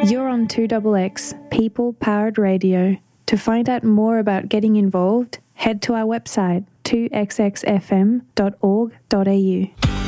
You're on 2XX, People Powered Radio. To find out more about getting involved, head to our website 2xxfm.org.au.